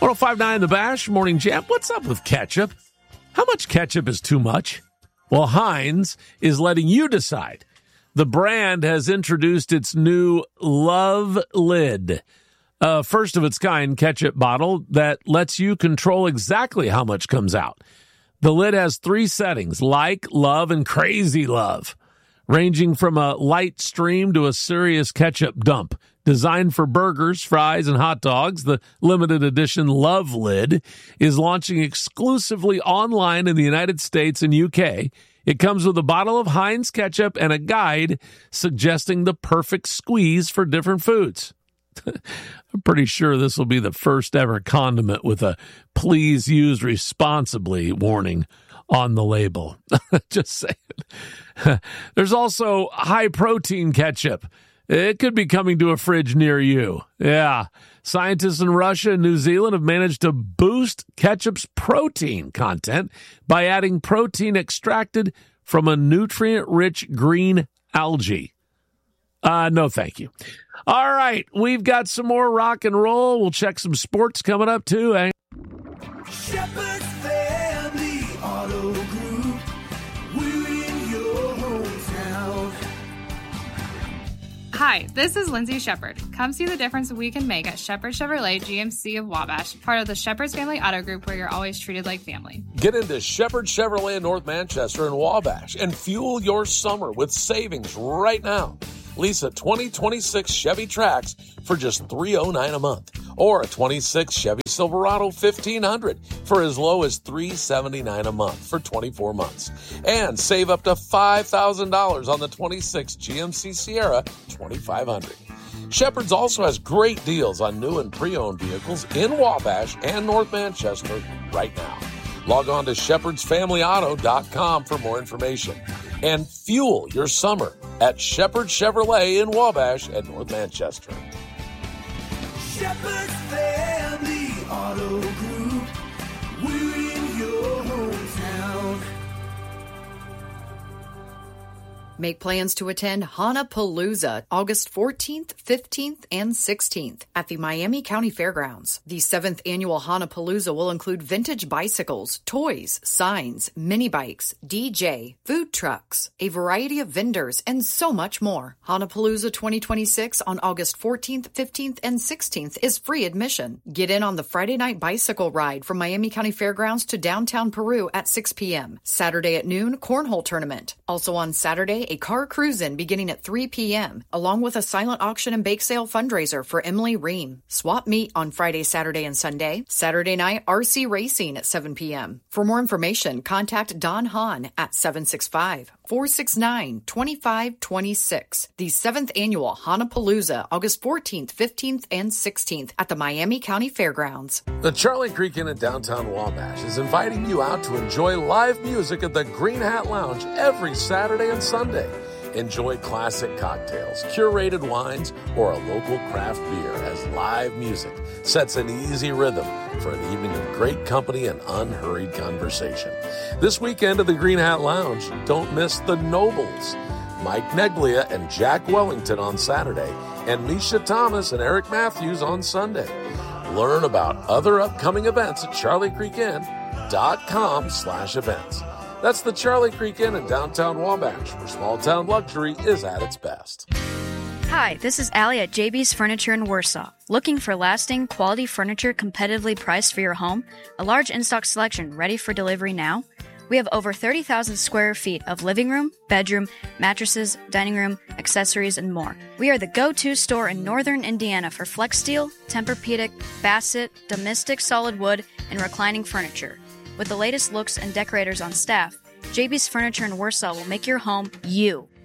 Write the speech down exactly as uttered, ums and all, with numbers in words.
oh five point nine The Bash, Morning Jam. What's up with ketchup? How much ketchup is too much? Well, Heinz is letting you decide. The brand has introduced its new Love Lid, a first-of-its-kind ketchup bottle that lets you control exactly how much comes out. The lid has three settings, like, love, and crazy love, ranging from a light stream to a serious ketchup dump. Designed for burgers, fries, and hot dogs, the limited edition Love Lid is launching exclusively online in the United States and U K. It comes with a bottle of Heinz ketchup and a guide suggesting the perfect squeeze for different foods. I'm pretty sure this will be the first ever condiment with a "please use responsibly" warning on the label. Just saying. There's also high-protein ketchup. It could be coming to a fridge near you. Yeah. Scientists in Russia and New Zealand have managed to boost ketchup's protein content by adding protein extracted from a nutrient-rich green algae. Uh, no, thank you. All right. We've got some more rock and roll. We'll check some sports coming up, too, eh? Shepherd's Family Auto Group. We're in your hometown. Hi, this is Lindsay Shepherd. Come see the difference we can make at Shepherd Chevrolet G M C of Wabash, part of the Shepherd's Family Auto Group, where you're always treated like family. Get into Shepherd Chevrolet in North Manchester and Wabash and fuel your summer with savings right now. Lease a twenty twenty-six Chevy Trax for just three hundred nine dollars a month, or a twenty-six Chevy Silverado fifteen hundred for as low as three hundred seventy-nine dollars a month for twenty-four months. And save up to five thousand dollars on the twenty-six G M C Sierra twenty-five hundred. Shepherd's also has great deals on new and pre-owned vehicles in Wabash and North Manchester right now. Log on to shepherds family auto dot com for more information. And fuel your summer at Shepherd Chevrolet in Wabash and North Manchester. Shepherd's Family Auto Group. We're in your hometown. Make plans to attend Hanapalooza August fourteenth, fifteenth, and sixteenth at the Miami County Fairgrounds. The seventh annual Hanapalooza will include vintage bicycles, toys, signs, mini bikes, D J, food trucks, a variety of vendors, and so much more. Hanapalooza twenty twenty-six on August fourteenth, fifteenth, and sixteenth is free admission. Get in on the Friday night bicycle ride from Miami County Fairgrounds to downtown Peru at six p.m. Saturday at noon, cornhole tournament. Also on Saturday, a car cruise-in beginning at three p.m., along with a silent auction and bake sale fundraiser for Emily Ream. Swap meet on Friday, Saturday, and Sunday. Saturday night, R C racing at seven p.m. For more information, contact Don Hahn at seven six five, four six nine, two five two six. The seventh annual Hanapalooza, August fourteenth, fifteenth, and sixteenth at the Miami County Fairgrounds. The Charlie Creek Inn in downtown Wabash is inviting you out to enjoy live music at the Green Hat Lounge every Saturday and Sunday. Enjoy classic cocktails, curated wines, or a local craft beer as live music sets an easy rhythm for an evening of great company and unhurried conversation. This weekend at the Green Hat Lounge, don't miss the Nobles, Mike Neglia and Jack Wellington on Saturday, and Misha Thomas and Eric Matthews on Sunday. Learn about other upcoming events at charlie creek inn dot com slash events. That's the Charlie Creek Inn in downtown Wabash, where small-town luxury is at its best. Hi, this is Allie at J B's Furniture in Warsaw. Looking for lasting, quality furniture competitively priced for your home? A large in-stock selection ready for delivery now? We have over thirty thousand square feet of living room, bedroom, mattresses, dining room, accessories, and more. We are the go-to store in northern Indiana for flex steel, Tempur-Pedic, Bassett, domestic solid wood, and reclining furniture. With the latest looks and decorators on staff, J B's Furniture in Warsaw will make your home you.